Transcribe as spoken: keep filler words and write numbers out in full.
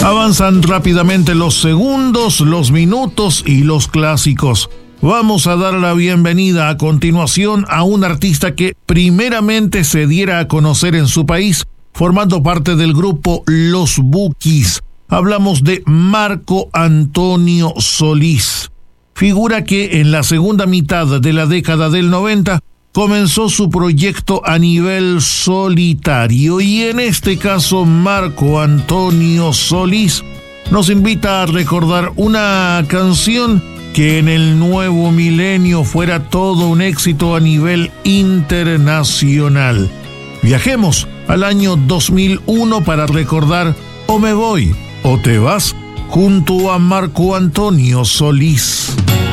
Avanzan rápidamente los segundos, los minutos y los clásicos. Vamos a dar la bienvenida a continuación a un artista que primeramente se diera a conocer en su país, formando parte del grupo Los Bukis. Hablamos de Marco Antonio Solís, figura que en la segunda mitad de la década del noventa comenzó su proyecto a nivel solitario, y en este caso Marco Antonio Solís nos invita a recordar una canción que en el nuevo milenio fuera todo un éxito a nivel internacional. Viajemos al año dos mil uno para recordar O me voy o te vas junto a Marco Antonio Solís.